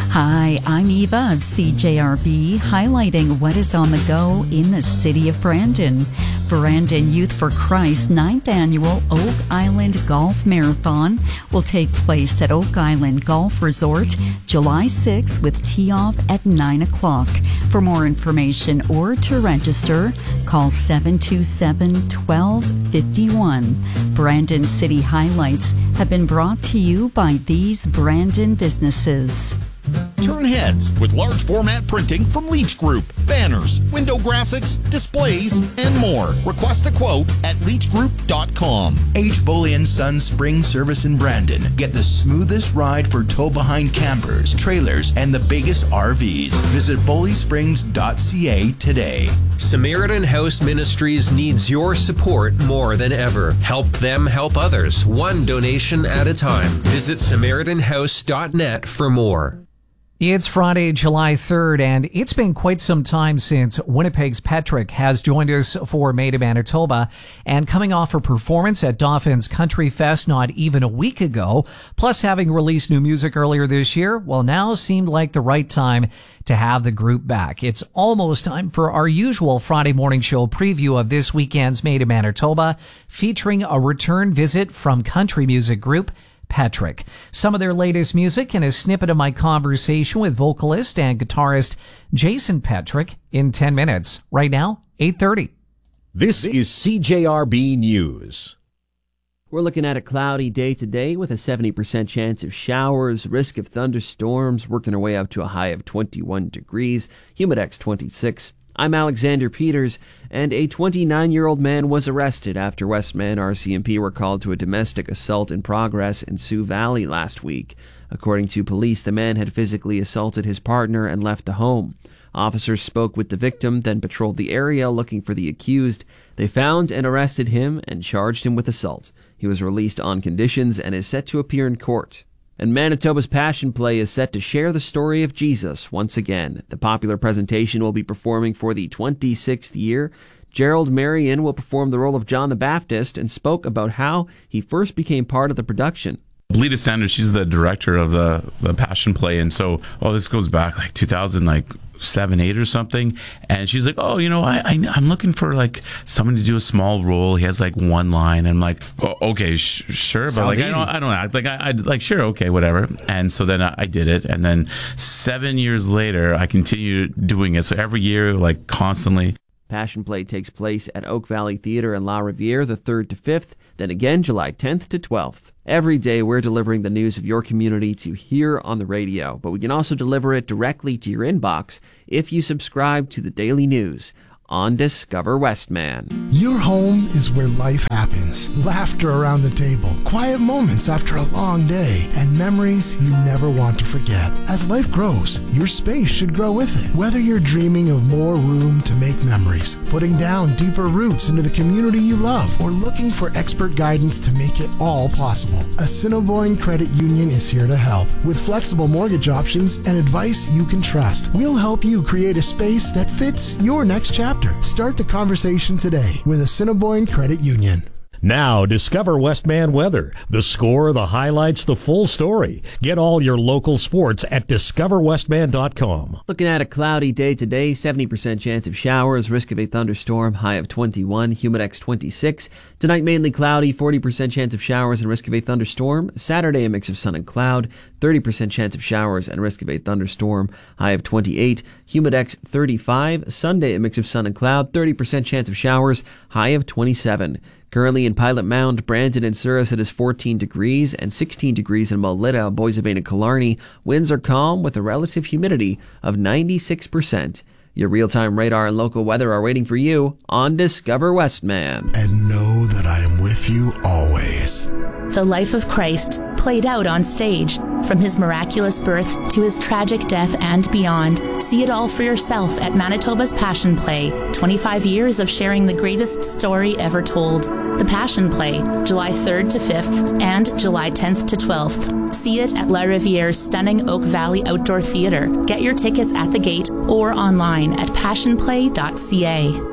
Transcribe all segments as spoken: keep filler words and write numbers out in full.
Hi, I'm Eva of C J R B, highlighting what is on the go in the city of Brandon. Brandon Youth for Christ ninth Annual Oak Island Golf Marathon will take place at Oak Island Golf Resort July sixth with tee-off at nine o'clock. For more information or to register, call seven two seven, one two five one. Brandon City highlights have been brought to you by these Brandon businesses. Turn heads with large format printing from Leach Group. Banners, window graphics, displays, and more. Request a quote at leach group dot com. H. Bully and Sons Spring Service in Brandon. Get the smoothest ride for tow-behind campers, trailers, and the biggest R Vs. Visit bully springs dot c a today. Samaritan House Ministries needs your support more than ever. Help them help others, one donation at a time. Visit samaritan house dot net for more. It's Friday, July third, and it's been quite some time since Winnipeg's Petrick has joined us for Made in Manitoba, and coming off a performance at Dauphin's Country Fest not even a week ago, plus having released new music earlier this year, well, now seemed like the right time to have the group back. It's almost time for our usual Friday morning show preview of this weekend's Made in Manitoba, featuring a return visit from country music group Petrick. Some of their latest music and a snippet of my conversation with vocalist and guitarist Jason Petrick in ten minutes. Right now, eight thirty. This is C J R B News. We're looking at a cloudy day today with a seventy percent chance of showers, risk of thunderstorms, working our way up to a high of twenty-one degrees, Humidex twenty-six. I'm Alexander Peters, and a twenty-nine-year-old man was arrested after Westman R C M P were called to a domestic assault in progress in Sioux Valley last week. According to police, the man had physically assaulted his partner and left the home. Officers spoke with the victim, then patrolled the area looking for the accused. They found and arrested him and charged him with assault. He was released on conditions and is set to appear in court. And Manitoba's Passion Play is set to share the story of Jesus once again. The popular presentation will be performing for the twenty-sixth year. Gerald Marion will perform the role of John the Baptist and spoke about how he first became part of the production. Lita Sanders, she's the director of the, the Passion Play, and so, oh, this goes back like two thousand, like seven, eight or something, and she's like, oh, you know, I, I I'm looking for like someone to do a small role. He has like one line. I'm like, oh, okay, sh- sure, but Sounds like easy. I don't I don't act like I I like sure, okay, whatever. And so then I, I did it, and then seven years later, I continued doing it. So every year, like constantly. Passion Play takes place at Oak Valley Theatre in La Riviere the third to fifth, then again July tenth to twelfth. Every day we're delivering the news of your community to hear on the radio, but we can also deliver it directly to your inbox if you subscribe to the Daily News on Discover Westman. Your home is where life happens. Laughter around the table, quiet moments after a long day, and memories you never want to forget. As life grows, your space should grow with it. Whether you're dreaming of more room to make memories, putting down deeper roots into the community you love, or looking for expert guidance to make it all possible, Assiniboine Credit Union is here to help. With flexible mortgage options and advice you can trust, we'll help you create a space that fits your next chapter. Start the conversation today with Assiniboine Credit Union. Now, discover Westman weather. The score, the highlights, the full story. Get all your local sports at discover westman dot com. Looking at a cloudy day today, seventy percent chance of showers, risk of a thunderstorm, high of twenty-one, Humidex twenty-six. Tonight, mainly cloudy, forty percent chance of showers and risk of a thunderstorm. Saturday, a mix of sun and cloud, thirty percent chance of showers and risk of a thunderstorm, high of twenty-eight, Humidex thirty-five. Sunday, a mix of sun and cloud, thirty percent chance of showers, high of twenty-seven. Currently in Pilot Mound, Brandon and Souris it is fourteen degrees and sixteen degrees in Melita, Boissevain and Killarney. Winds are calm with a relative humidity of ninety-six percent. Your real-time radar and local weather are waiting for you on Discover Westman. And know that I am with you always. The life of Christ played out on stage, from his miraculous birth to his tragic death and beyond. See it all for yourself at Manitoba's Passion Play. twenty-five years of sharing the greatest story ever told. The Passion Play, July third to fifth and July tenth to twelfth. See it at La Riviere's stunning Oak Valley Outdoor Theatre. Get your tickets at the gate or online at passion play dot c a.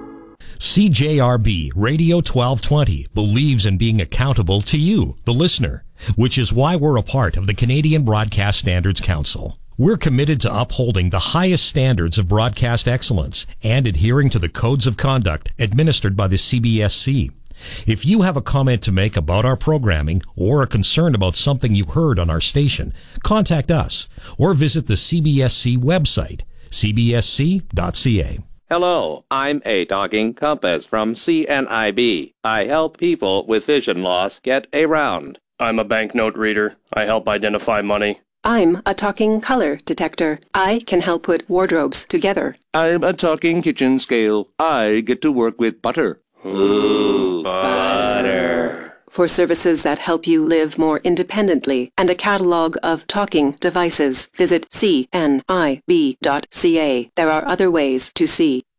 C J R B Radio twelve twenty believes in being accountable to you, the listener, which is why we're a part of the Canadian Broadcast Standards Council. We're committed to upholding the highest standards of broadcast excellence and adhering to the codes of conduct administered by the C B S C. If you have a comment to make about our programming or a concern about something you heard on our station, contact us or visit the C B S C website, c b s c dot c a. Hello, I'm A. Talking Compass from C N I B. I help people with vision loss get around. I'm a banknote reader. I help identify money. I'm a talking color detector. I can help put wardrobes together. I'm a talking kitchen scale. I get to work with butter. Ooh, butter. For services that help you live more independently and a catalog of talking devices, visit c n i b dot c a. There are other ways to see.